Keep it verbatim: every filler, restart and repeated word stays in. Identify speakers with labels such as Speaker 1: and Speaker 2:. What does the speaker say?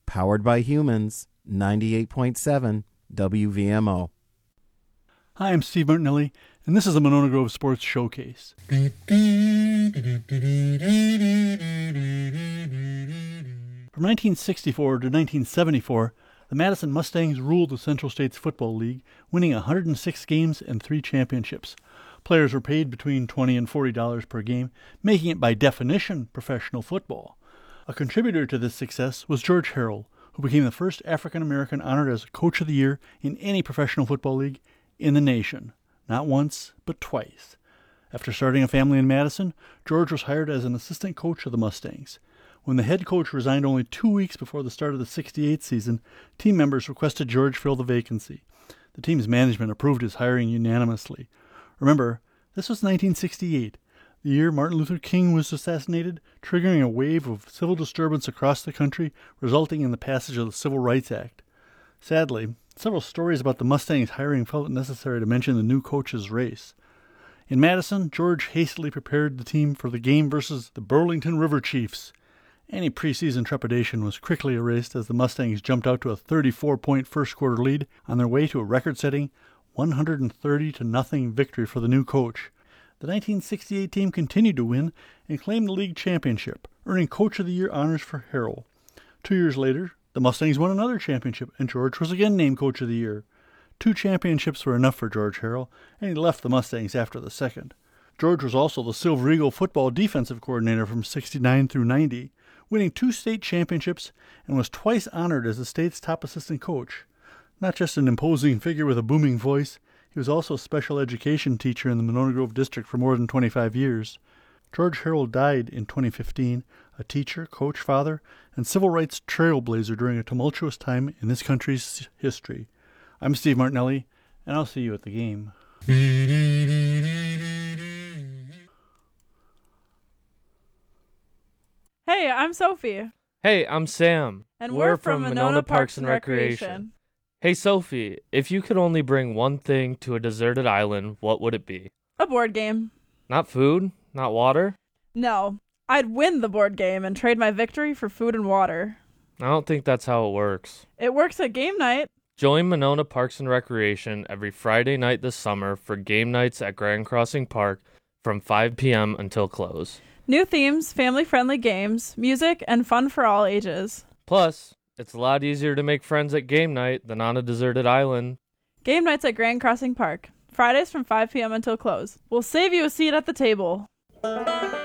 Speaker 1: Powered by humans, ninety-eight point seven W V M O.
Speaker 2: Hi, I'm Steve Martinelli, and this is the Monona Grove Sports Showcase. From nineteen sixty-four to nineteen seventy-four, the Madison Mustangs ruled the Central States Football League, winning one hundred six games and three championships. Players were paid between twenty dollars and forty dollars per game, making it by definition professional football. A contributor to this success was George Harrell, who became the first African-American honored as Coach of the Year in any professional football league in the nation. Not once, but twice. After starting a family in Madison, George was hired as an assistant coach of the Mustangs. When the head coach resigned only two weeks before the start of the sixty-eight season, team members requested George fill the vacancy. The team's management approved his hiring unanimously. Remember, this was nineteen sixty-eight, the year Martin Luther King was assassinated, triggering a wave of civil disturbance across the country, resulting in the passage of the Civil Rights Act. Sadly, several stories about the Mustangs hiring felt it necessary to mention the new coach's race. In Madison, George hastily prepared the team for the game versus the Burlington River Chiefs. Any preseason trepidation was quickly erased as the Mustangs jumped out to a thirty-four point first-quarter lead on their way to a record-setting one hundred thirty to nothing victory for the new coach. The nineteen sixty-eight team continued to win and claimed the league championship, earning Coach of the Year honors for Harrell. Two years later, the Mustangs won another championship, and George was again named Coach of the Year. Two championships were enough for George Harrell, and he left the Mustangs after the second. George was also the Silver Eagle football defensive coordinator from sixty-nine through ninety, winning two state championships, and was twice honored as the state's top assistant coach. Not just an imposing figure with a booming voice, he was also a special education teacher in the Monona Grove District for more than twenty-five years. George Harrell died in twenty fifteen, a teacher, coach, father, and civil rights trailblazer during a tumultuous time in this country's history. I'm Steve Martinelli, and I'll see you at the game.
Speaker 3: Hey, I'm Sophie.
Speaker 4: Hey, I'm Sam.
Speaker 3: And we're, we're from, from Monona Parks and Recreation. Recreation.
Speaker 4: Hey, Sophie, if you could only bring one thing to a deserted island, what would it be?
Speaker 3: A board game.
Speaker 4: Not food? Not water?
Speaker 3: No. I'd win the board game and trade my victory for food and water.
Speaker 4: I don't think that's how it works.
Speaker 3: It works at game night.
Speaker 4: Join Monona Parks and Recreation every Friday night this summer for game nights at Grand Crossing Park from five p.m. until close.
Speaker 3: New themes, family-friendly games, music, and fun for all ages.
Speaker 4: Plus, it's a lot easier to make friends at game night than on a deserted island.
Speaker 3: Game nights at Grand Crossing Park. Fridays from five p.m. until close. We'll save you a seat at the table.